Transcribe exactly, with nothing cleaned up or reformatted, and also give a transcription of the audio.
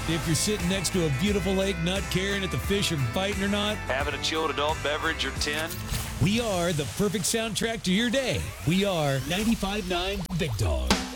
If you're sitting next to a beautiful lake, not caring if the fish are biting or not, having a chilled adult beverage or tin, we are the perfect soundtrack to your day. We are ninety-five point nine Big Dog.